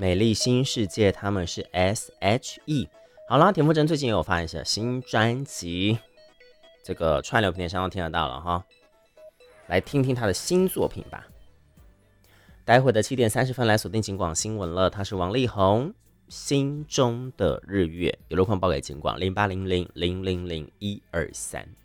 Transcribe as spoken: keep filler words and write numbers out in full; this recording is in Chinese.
美丽新世界他们是 S H E。 好啦，田馥甄最近也有发一些新专辑，这个串流平台上都听得到了哈，来听听他的新作品吧。待会的七点三十分来锁定警广新闻了，他是王力宏，心中的日月，有路况报给警广零八零零零零零一二三。